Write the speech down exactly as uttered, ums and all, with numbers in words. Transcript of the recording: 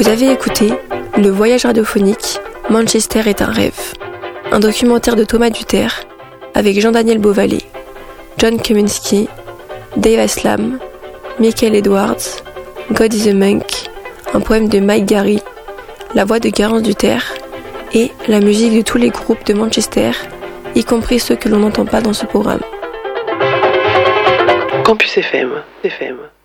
Vous avez écouté Le voyage radiophonique, Manchester est un rêve. Un documentaire de Thomas Duterre avec Jean-Daniel Beauvalet, John Kaminski, Dave Aslam, Michael Edwards, God is a Monk, un poème de Mike Garry, la voix de Garance Duterre et la musique de tous les groupes de Manchester, y compris ceux que l'on n'entend pas dans ce programme. Campus F M, F M.